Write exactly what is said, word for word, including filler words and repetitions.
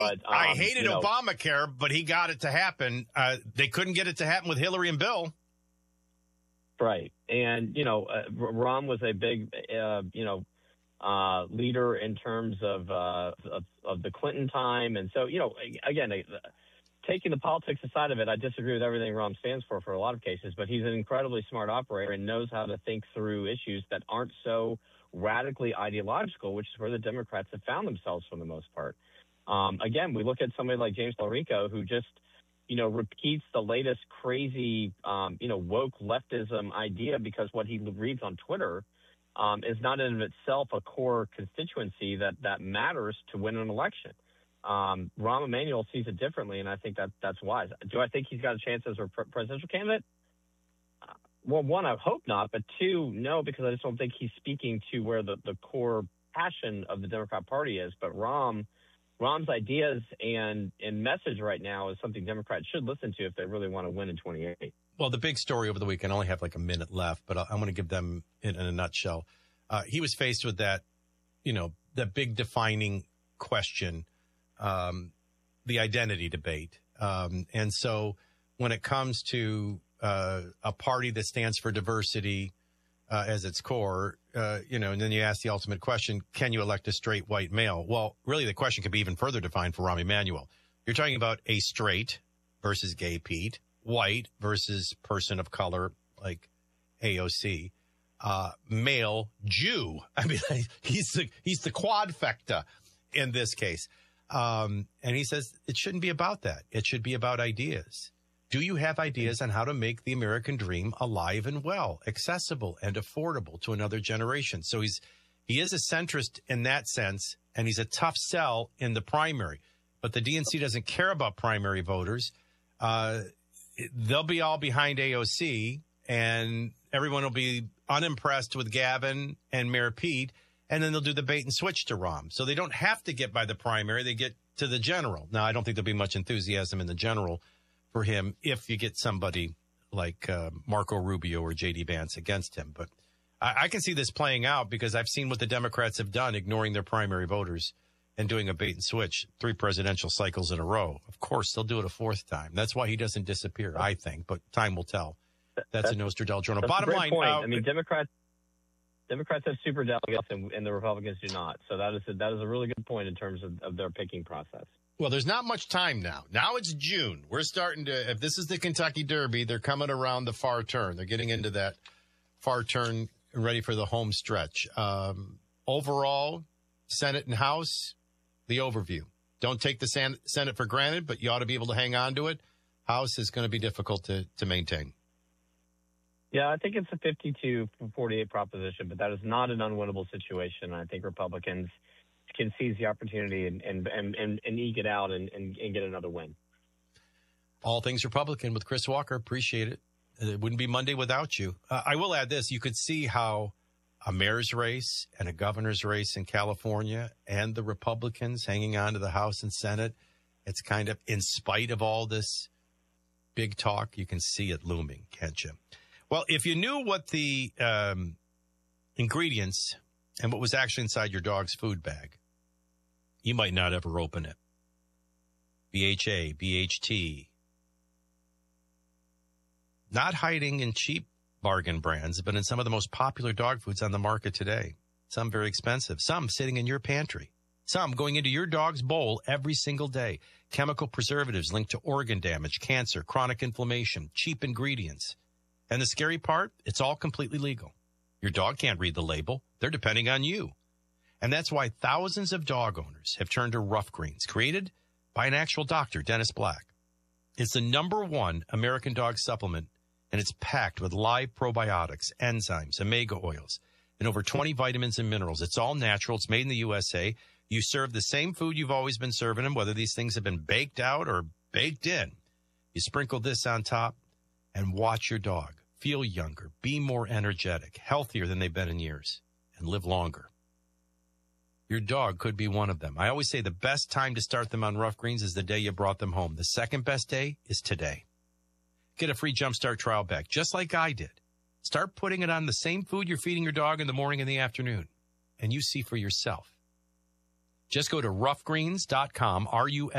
But, um, I hated you know, Obamacare, but he got it to happen. Uh, they couldn't get it to happen with Hillary and Bill. Right. And, you know, uh, Rahm was a big, uh, you know, uh, leader in terms of, uh, of, of the Clinton time. And so, you know, again, uh, taking the politics aside of it, I disagree with everything Rahm stands for for a lot of cases, but he's an incredibly smart operator and knows how to think through issues that aren't so radically ideological, which is where the Democrats have found themselves for the most part. Um, again, we look at somebody like James Talarico, who just, you know, repeats the latest crazy, um, you know, woke leftism idea because what he reads on Twitter um, is not in itself a core constituency that, that matters to win an election. Um, Rahm Emanuel sees it differently, and I think that that's wise. Do I think he's got a chance as a pre- presidential candidate? Uh, well, one, I hope not, but two, no, because I just don't think he's speaking to where the, the core passion of the Democrat Party is. But Rahm, Rahm's ideas and, and message right now is something Democrats should listen to if they really want to win in twenty-eight. Well, the big story over the weekend, I only have like a minute left, but I'm going to give them in, in a nutshell. Uh, he was faced with that, you know, that big defining question, um, the identity debate. Um, and so when it comes to uh, a party that stands for diversity uh, as its core, uh, you know, and then you ask the ultimate question, can you elect a straight white male? Well, really, the question could be even further defined for Rahm Emanuel. You're talking about a straight versus gay Pete, white versus person of color like A O C, uh, male Jew. I mean, he's the, he's the quadfecta in this case. Um, and he says it shouldn't be about that. It should be about ideas. Do you have ideas on how to make the American dream alive and well, accessible and affordable to another generation? So he's he is a centrist in that sense, and he's a tough sell in the primary. But the D N C doesn't care about primary voters. Uh, they'll be all behind A O C, and everyone will be unimpressed with Gavin and Mayor Pete, and then they'll do the bait and switch to Rahm. So they don't have to get by the primary. They get to the general. Now, I don't think there'll be much enthusiasm in the general for him if you get somebody like uh, Marco Rubio or J D Vance against him. But I, I can see this playing out because I've seen what the Democrats have done, ignoring their primary voters and doing a bait and switch three presidential cycles in a row. Of course, they'll do it a fourth time. That's why he doesn't disappear, I think, but time will tell. That's, that's a Nostradel-Journal. Bottom line. Point. Uh, I mean, Democrats Democrats have super delegates and, and the Republicans do not. So that is a, that is a really good point in terms of, of their picking process. Well, there's not much time now. Now it's June. We're starting to, if this is the Kentucky Derby, they're coming around the far turn. They're getting into that far turn, ready for the home stretch. Um, overall, Senate and House, the overview. Don't take the San- Senate for granted, but you ought to be able to hang on to it. House is going to be difficult to, to maintain. Yeah, I think it's a fifty-two forty-eight proposition, but that is not an unwinnable situation. I think Republicans can seize the opportunity and and and, and, and eke it out and, and, and get another win. All things Republican with Chris Walker. Appreciate it. It wouldn't be Monday without you. Uh, I will add this. You could see how a mayor's race and a governor's race in California and the Republicans hanging on to the House and Senate, it's kind of, in spite of all this big talk, you can see it looming, can't you? Well, if you knew what the um, ingredients and what was actually inside your dog's food bag, you might not ever open it. B H A, B H T. Not hiding in cheap bargain brands, but in some of the most popular dog foods on the market today. Some very expensive, some sitting in your pantry, some going into your dog's bowl every single day. Chemical preservatives linked to organ damage, cancer, chronic inflammation, cheap ingredients. And the scary part, it's all completely legal. Your dog can't read the label. They're depending on you. And that's why thousands of dog owners have turned to Rough Greens, created by an actual doctor, Dennis Black. It's the number one American dog supplement, and it's packed with live probiotics, enzymes, omega oils, and over twenty vitamins and minerals. It's all natural. It's made in the U S A. You serve the same food you've always been serving them, whether these things have been baked out or baked in. You sprinkle this on top and watch your dog feel younger, be more energetic, healthier than they've been in years, and live longer. Your dog could be one of them. I always say the best time to start them on Rough Greens is the day you brought them home. The second best day is today. Get a free Jumpstart trial bag, just like I did. Start putting it on the same food you're feeding your dog in the morning and the afternoon, and you see for yourself. Just go to rough greens dot com, R U